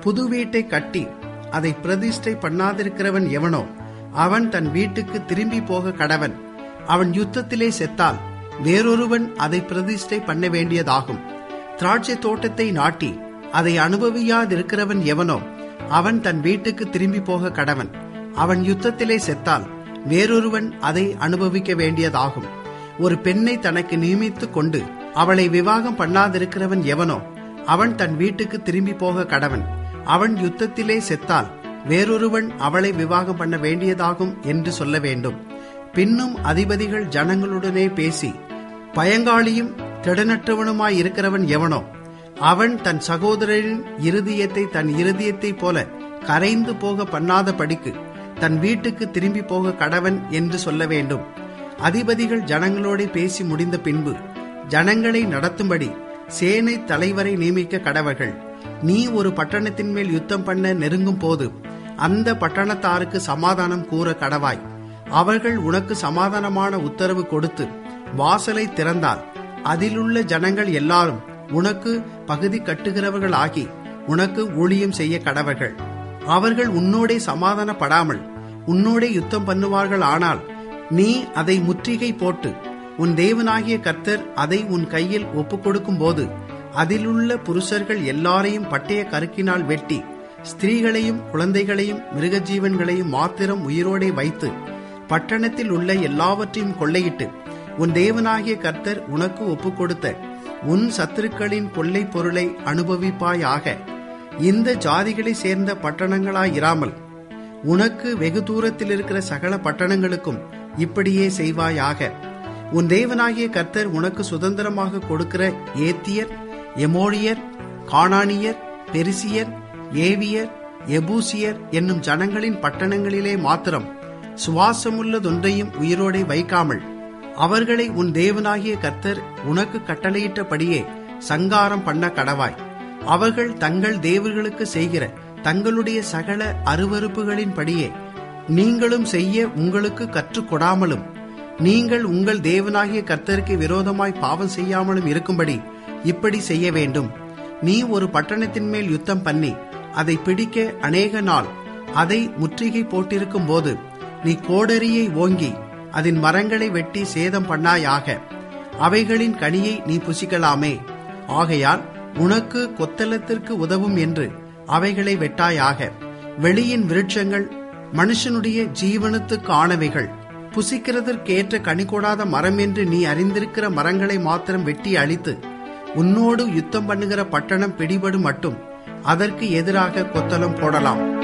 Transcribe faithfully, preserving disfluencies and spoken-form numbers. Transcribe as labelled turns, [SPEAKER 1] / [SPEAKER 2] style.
[SPEAKER 1] புது வீட்டை கட்டி அதை பிரதிஷ்டை பண்ணாதிருக்கிறவன் எவனோ அவன் தன் வீட்டுக்கு திரும்பி போக கடவன். அவன் யுத்தத்திலே செத்தால் வேறொருவன் அதை பிரதிஷ்டை பண்ண வேண்டியதாகும். திராட்சை தோட்டத்தை நாட்டி அதை அனுபவியாதிருக்கிறவன் எவனோ அவன் தன் வீட்டுக்கு திரும்பி போக கடவன். அவன் யுத்தத்திலே செத்தால் வேறொருவன் அதை அனுபவிக்க வேண்டியதாகும். ஒரு பெண்ணை தனக்கு நியமித்து கொண்டு அவளை விவாகம் பண்ணாதிருக்கிறவன் எவனோ அவன் தன் வீட்டுக்கு திரும்பி போக கடவன். அவன் யுத்தத்திலே செத்தால் வேறொருவன் அவளை விவாகம் பண்ண வேண்டியதாகும் என்று சொல்ல வேண்டும். பின்னும் அதிபதிகள் ஜனங்களுடனே பேசி, பயங்காளியும் திடனற்றவனுமாயிருக்கிறவன் எவனோ அவன் தன் சகோதரரின் இருதயத்தை தன் இருதயத்தை போல கரைந்து போக பண்ணாத படிக்கு தன் வீட்டுக்கு திரும்பி போக கடவன் என்று சொல்ல வேண்டும். அதிபதிகள் ஜனங்களோட பேசி முடிந்த பின்பு ஜனங்களை நடத்தும்படி சேனை தலைவரை நியமிக்க கடவர்கள். நீ ஒரு பட்டணத்தின் மேல் யுத்தம் பண்ண நெருங்கும் போது அந்த பட்டணத்தாருக்கு சமாதானம் கூற கடவாய். அவர்கள் உனக்கு சமாதானமான உத்தரவு கொடுத்து வாசலை திறந்தால் அதிலுள்ள ஜனங்கள் எல்லாரும் உனக்கு பகுதி கட்டுகிறவர்கள் ஆகி உனக்கு ஊழியம் செய்ய கடவர்கள். அவர்கள் உன்னோடே சமாதானப்படாமல் உன்னோடே யுத்தம் பண்ணுவார்கள். ஆனால் நீ அதை முற்றுகை போட்டு உன் தேவனாகிய கர்த்தர் அதை உன் கையில் ஒப்புக் கொடுக்கும் போது அதிலுள்ள புருஷர்கள் எல்லாரையும் பட்டய கருக்கினால் வெட்டி ஸ்திரீகளையும் குழந்தைகளையும் மிருகஜீவன்களையும் மாத்திரம் உயிரோடே வைத்து பட்டணத்தில் உள்ள எல்லாவற்றையும் கொள்ளையிட்டு உன் தேவனாகிய கர்த்தர் உனக்கு ஒப்புக் கொடுத்த உன் சத்துருக்களின் கொள்ளை பொருளை அனுபவிப்பாயாக. இந்த ஜாதிகளை சேர்ந்த பட்டணங்களாயிராமல் உனக்கு வெகு தூரத்தில் இருக்கிற சகல பட்டணங்களுக்கும் இப்படியே செய்வாயாக. உன் தேவனாகிய கர்த்தர் உனக்கு சுதந்திரமாக கொடுக்கிற ஏத்தியர், எமோரியர், கானானியர், பெரிசியர், ஏவியர், எபூசியர் என்னும் ஜனங்களின் பட்டணங்களிலே மாத்திரம் சுவாசமுள்ளதொன்றையும் உயிரோடே வைக்காமல் அவர்களை உன் தேவனாகிய கர்த்தர் உனக்கு கட்டளையிட்டபடியே சங்காரம் பண்ண கடவாய். அவர்கள் தங்கள் தேவர்களுக்கு செய்கிற தங்களுடைய சகல அருவருப்புகளின் படியே நீங்களும் செய்ய உங்களுக்கு கற்றுக்கொடாமலும் நீங்கள் உங்கள் தேவனாகிய கர்த்தருக்கு விரோதமாய் பாவம் செய்யாமலும் இருக்கும்படி இப்படி செய்ய வேண்டும். நீ ஒரு பட்டணத்தின் மேல் யுத்தம் பண்ணி அதை பிடிக்க அநேக நாள் அதை முற்றுகை போட்டிருக்கும் போது நீ கோடரியை ஓங்கி அதன் மரங்களை வெட்டி சேதம் பண்ணாயாக. அவைகளின் கனியை நீ புசிக்கலாமே. ஆகையால் உனக்கு கொத்தளத்திற்கு உதவும் என்று அவைகளை வெட்டாயாக. வெளியின் விருட்சங்கள் மனுஷனுடைய ஜீவனத்துக்கு ஆனவைகள். புசிக்கிறதற்கேற்ற கனி கொடாத மரம் என்று நீ அறிந்திருக்கிற மரங்களை மாத்திரம் வெட்டி அழித்து உன்னோடு யுத்தம் பண்ணுகிற பட்டணம் பிடிபடும் மட்டும் அதற்கு எதிராக கொத்தளம் போடலாம்.